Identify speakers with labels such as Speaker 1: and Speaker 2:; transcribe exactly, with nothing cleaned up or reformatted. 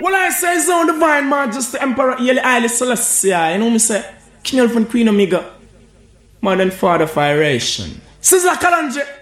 Speaker 1: Well, I say his own divine majesty, Emperor Haile Haile Selassie. You know me say? King Elephant Queen Omega. Modern father of iration. Sizzla Kalonji.